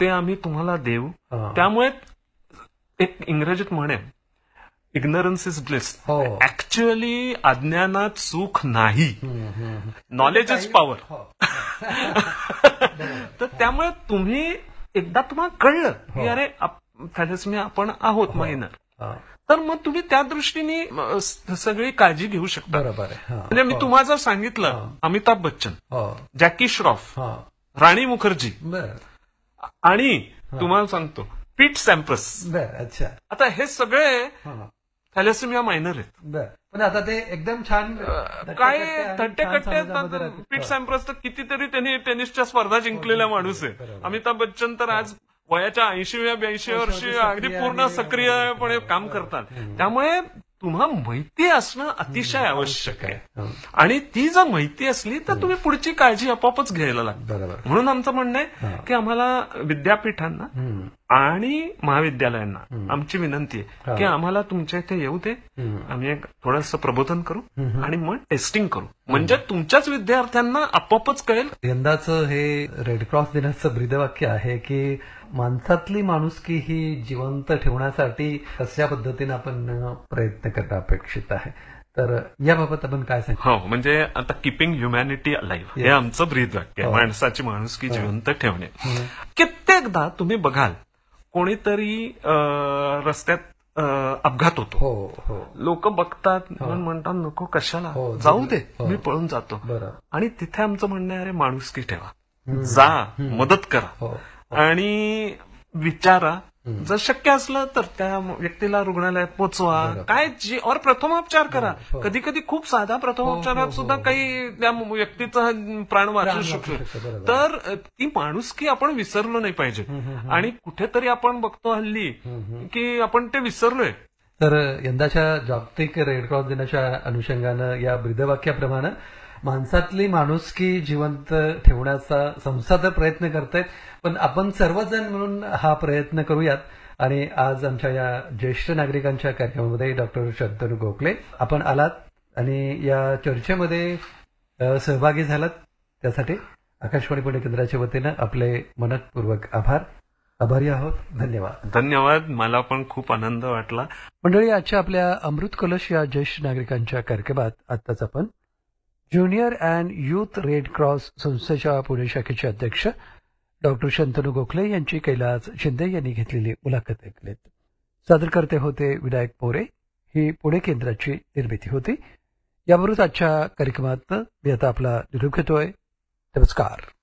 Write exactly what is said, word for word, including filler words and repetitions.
ते आम्ही तुम्हाला देऊ. हा. त्यामुळे एक इंग्रजीत म्हणे इग्नरन्स इज ब्लिस. हो. ऍक्च्युअली अज्ञानात सुख नाही, हम्म, हम्म. Knowledge is power. हो. तर त्यामुळे तुम्ही एकदा तुम्हाला कळलं की हो. अरे थॅलेसेमिया आपण आहोत मायनर, हा. तर मग तुम्ही त्या दृष्टीने अ, स- सगळी काळजी घेऊ शकता. बरोबर आहे. हा. म्हणजे मी हो. तुम्हाला जर सांगितलं हा. अमिताभ बच्चन, हो. जॅकी श्रॉफ, हा. राणी मुखर्जी बर आणि तुम्हाला सांगतो पीट सॅम्प्रस, बर अच्छा. आता हे सगळे हा. थॅलेसेमिया मायनर आहेत. बर पण आता ते एकदम छान काय थट्टे कट्टे पीट सॅम्प्रस तर कितीतरी त्यांनी टेनिसच्या स्पर्धा जिंकलेला माणूस आहे. बरोबर. अमिताभ बच्चन तर आज वयाच्या ऐंशीव्या ब्याऐंशी वर्षी सक्रिय अगदी पूर्ण आणि- सक्रियपणे काम करतात. त्यामुळे तुम्हाला माहिती असणं अतिशय आवश्यक आहे. हा. आणि ती जर माहिती असली तर तुम्ही पुढची काळजी आपोआपच घ्यायला लागता. बरोबर. म्हणून आमचं म्हणणं आहे हा. की आम्हाला विद्यापीठांना हम्म. आणि महाविद्यालयांना आमची विनंती आहे हा. की आम्हाला तुमच्या इथे येऊ दे, हम्म. आम्ही एक थोडंसं प्रबोधन करू हम्म. आणि मग टेस्टिंग करू, म्हणजे तुमच्याच विद्यार्थ्यांना आपोआपच कळेल. यंदाचं हे रेडक्रॉस दिनाचं ब्रीदवाक्य आहे की माणसातली माणुसकी ही जिवंत ठेवण्यासाठी कशा पद्धतीने आपण प्रयत्न करणं अपेक्षित आहे. तर याबाबत आपण काय सांगू? हो, म्हणजे आता किपिंग ह्युमॅनिटी अलाइव्ह हे Yes. आमचं ब्रीदवाक्य आहे. हो. माणसाची माणुसकी हो. जिवंत ठेवणे. हम्म. कित्येकदा तुम्ही बघाल कोणीतरी अं, रस्त्यात अं, अपघात होतो, हो हो लोक बघतात हो. पण म्हणतात नको कशाला, हो, जाऊ दे, हो. मी पळून जातो. बरं. आणि तिथे आमचं म्हणणं आहे अरे माणुसकी ठेवा, हम्म. जा, हम्म. मदत करा हो आणि विचारा. हम्म. जर शक्य असलं तर त्या व्यक्तीला रुग्णालयात पोचवा, बरोबर. काय जी और प्रथमोपचार करा. हो. कधी कधी खूप साधा हो, प्रथमोपचारात हो, सुद्धा हो. काही त्या व्यक्तीचा प्राण प्राण वाचू वाचू शकतो. शकतो, बरोबर. तर अ, ती माणुसकी आपण विसरलो नाही पाहिजे. हम्म, हम्म, हम्म. आणि कुठेतरी आपण बघतो हल्ली हम्म, हम्म. की आपण ते विसरलोय. तर यंदाच्या जागतिक रेडक्रॉस दिनाच्या अनुषंगानं या ब्रीदवाक्याप्रमाणे माणसातली माणुसकी जिवंत ठेवण्याचा संस्था तर प्रयत्न करतायत, पण आपण सर्वजण म्हणून हा प्रयत्न करूयात. आणि आज आमच्या या ज्येष्ठ नागरिकांच्या कार्यक्रमामध्ये डॉक्टर शंतनू गोखले आपण आलात आणि या चर्चेमध्ये अ, सहभागी झालात, त्यासाठी आकाशवाणी पुणे केंद्राच्या वतीनं आपले मनपूर्वक आभार. आभारी आहोत. धन्यवाद. धन्यवाद. मला पण खूप आनंद वाटला. मंडळी, आजच्या आपल्या अमृत कलश या ज्येष्ठ नागरिकांच्या कार्यक्रमात आत्ताच आपण junior and youth red cross संस्थेच्या पुणे शाखेचे अध्यक्ष डॉक्टर शंतनू गोखले यांची कैलास शिंदे यांनी घेतलेली मुलाखत ऐकलीत. सादरकर्ते होते विनायक मोरे. ही पुणे केंद्राची निर्मिती होती. याबरोबरच आजच्या कार्यक्रमात मी आता आपला निरोप घेतोय. नमस्कार.